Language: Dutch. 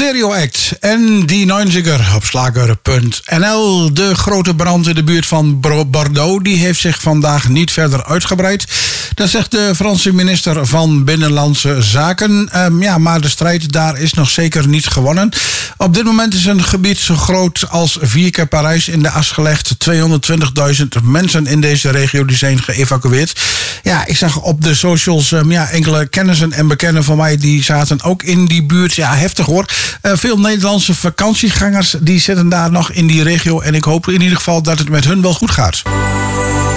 Stereo Act en die 90er op slager.nl. De grote brand in de buurt van Bordeaux die heeft zich vandaag niet verder uitgebreid. Dat zegt de Franse minister van Binnenlandse Zaken. Maar de strijd daar is nog zeker niet gewonnen. Op dit moment is een gebied zo groot als 4 keer Parijs in de as gelegd. 220.000 mensen in deze regio die zijn geëvacueerd. Ja, ik zag op de socials enkele kennissen en bekenden van mij die zaten ook in die buurt. Ja, heftig hoor. Veel Nederlandse vakantiegangers die zitten daar nog in die regio. En ik hoop in ieder geval dat het met hun wel goed gaat.